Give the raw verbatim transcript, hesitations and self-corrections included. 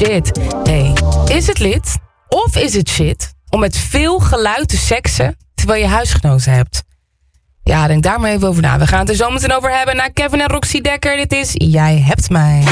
shit. Hey, is het lid of is het shit om met veel geluid te seksen terwijl je huisgenoten hebt? Ja, denk daar maar even over na. We gaan het er zo meteen over hebben na Kevin en Roxy Dekker. Dit is Jij Hebt Mij.